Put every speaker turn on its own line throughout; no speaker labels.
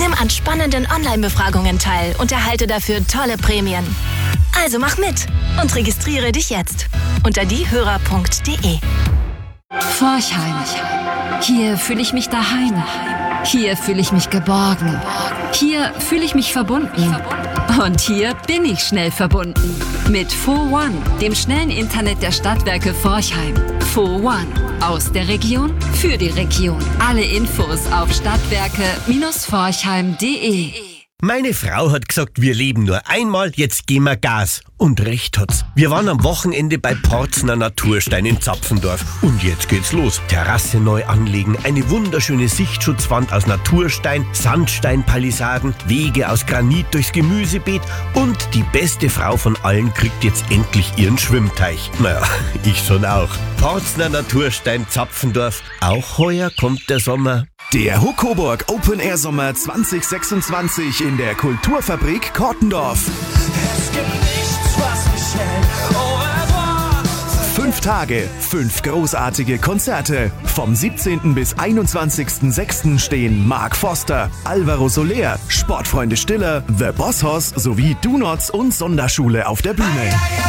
Nimm an spannenden Online-Befragungen teil und erhalte dafür tolle Prämien. Also mach mit und registriere dich jetzt unter diehörer.de.
Forchheim. Hier fühle ich mich daheim. Hier fühle ich mich geborgen. Hier fühle ich mich verbunden. Und hier bin ich schnell verbunden. Mit 4One, dem schnellen Internet der Stadtwerke Forchheim. 4One. Aus der Region für die Region. Alle Infos auf stadtwerke-forchheim.de.
Meine Frau hat gesagt, wir leben nur einmal, jetzt geben wir Gas. Und recht hat's. Wir waren am Wochenende bei Porzner Naturstein in Zapfendorf. Und jetzt geht's los. Terrasse neu anlegen, eine wunderschöne Sichtschutzwand aus Naturstein, Sandsteinpalisaden, Wege aus Granit durchs Gemüsebeet und die beste Frau von allen kriegt jetzt endlich ihren Schwimmteich. Naja, ich schon auch. Porzner Naturstein Zapfendorf. Auch heuer kommt der Sommer.
Der Huckoburg Open Air Sommer 2026 in der Kulturfabrik Kortendorf.
Es gibt nichts, was mich hält. Au revoir.
5 Tage, 5 großartige Konzerte. Vom 17. bis 21.06. stehen Mark Foster, Alvaro Soler, Sportfreunde Stiller, The Boss Hoss sowie Do Nots und Sonderschule auf der Bühne.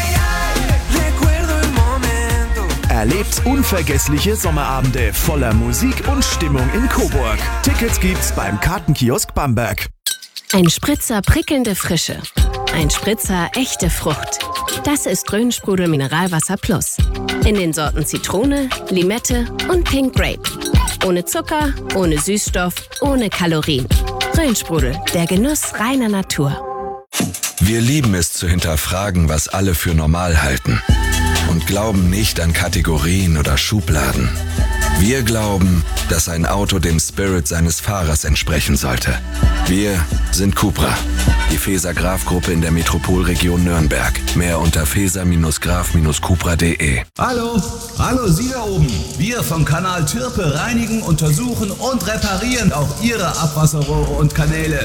Erlebt unvergessliche Sommerabende voller Musik und Stimmung in Coburg. Tickets gibt's beim Kartenkiosk Bamberg.
Ein Spritzer prickelnde Frische. Ein Spritzer echte Frucht. Das ist Rhönsprudel Mineralwasser Plus. In den Sorten Zitrone, Limette und Pink Grape. Ohne Zucker, ohne Süßstoff, ohne Kalorien. Rhönsprudel, der Genuss reiner Natur.
Wir lieben es zu hinterfragen, was alle für normal halten. Und glauben nicht an Kategorien oder Schubladen. Wir glauben, dass ein Auto dem Spirit seines Fahrers entsprechen sollte. Wir sind Cupra, die Feser-Graf-Gruppe in der Metropolregion Nürnberg. Mehr unter feser-graf-cupra.de.
Hallo, Sie da oben. Wir vom Kanal Türpe reinigen, untersuchen und reparieren auch Ihre Abwasserrohre und Kanäle.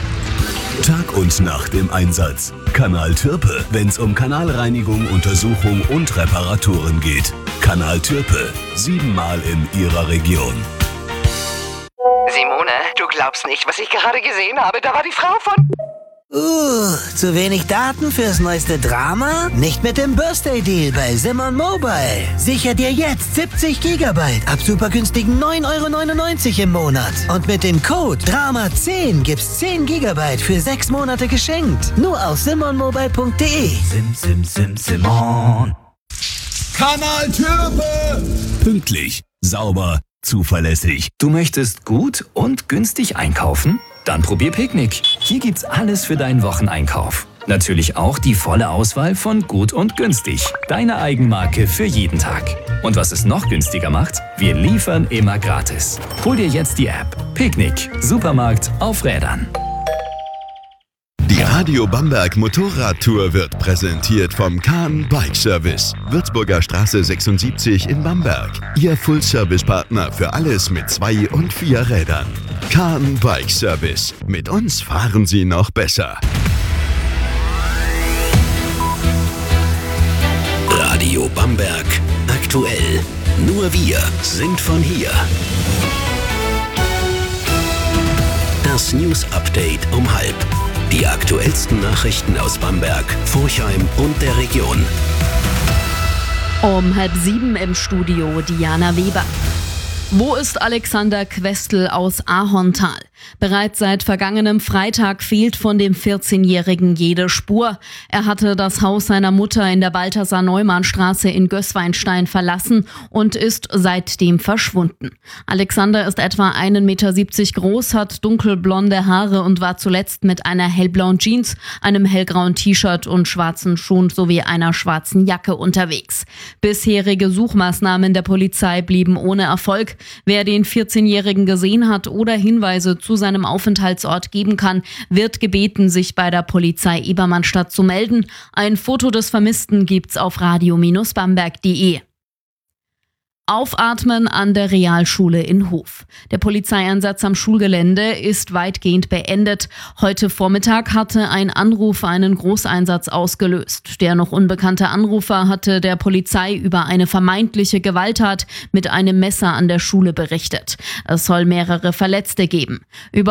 Tag und Nacht im Einsatz. Kanal Türpe, wenn's um Kanalreinigung, Untersuchung und Reparaturen geht. Kanal Türpe, 7-mal in Ihrer Region.
Simone, du glaubst nicht, was ich gerade gesehen habe. Da war die Frau von...
Zu wenig Daten fürs neueste Drama? Nicht mit dem Birthday-Deal bei Simon Mobile. Sicher dir jetzt 70 GB ab super günstigen 9,99 € im Monat. Und mit dem Code DRAMA10 gibt's 10 GB für 6 Monate geschenkt. Nur auf simonmobile.de.
Simon.
Kanal Türpe! Pünktlich, sauber, zuverlässig.
Du möchtest gut und günstig einkaufen? Dann probier Picknick. Hier gibt's alles für deinen Wocheneinkauf. Natürlich auch die volle Auswahl von gut und günstig. Deine Eigenmarke für jeden Tag. Und was es noch günstiger macht? Wir liefern immer gratis. Hol dir jetzt die App. Picknick. Supermarkt auf Rädern.
Die Radio Bamberg Motorradtour wird präsentiert vom Kahn Bike Service. Würzburger Straße 76 in Bamberg. Ihr Full-Service-Partner für alles mit 2 und 4 Rädern. Kahn Bike Service. Mit uns fahren Sie noch besser.
Radio Bamberg. Aktuell. Nur wir sind von hier. Das News Update um 12:30. Die aktuellsten Nachrichten aus Bamberg, Forchheim und der Region.
Um 6:30 im Studio Diana Weber. Wo ist Alexander Questl aus Ahorntal? Bereits seit vergangenem Freitag fehlt von dem 14-Jährigen jede Spur. Er hatte das Haus seiner Mutter in der Balthasar-Neumann-Straße in Gößweinstein verlassen und ist seitdem verschwunden. Alexander ist etwa 1,70 Meter groß, hat dunkelblonde Haare und war zuletzt mit einer hellblauen Jeans, einem hellgrauen T-Shirt und schwarzen Schuhen sowie einer schwarzen Jacke unterwegs. Bisherige Suchmaßnahmen der Polizei blieben ohne Erfolg. Wer den 14-Jährigen gesehen hat oder Hinweise zu seinem Aufenthaltsort geben kann, wird gebeten, sich bei der Polizei Ebermannstadt zu melden. Ein Foto des Vermissten gibt's auf radio-bamberg.de. Aufatmen an der Realschule in Hof. Der Polizeieinsatz am Schulgelände ist weitgehend beendet. Heute Vormittag hatte ein Anruf einen Großeinsatz ausgelöst. Der noch unbekannte Anrufer hatte der Polizei über eine vermeintliche Gewalttat mit einem Messer an der Schule berichtet. Es soll mehrere Verletzte geben.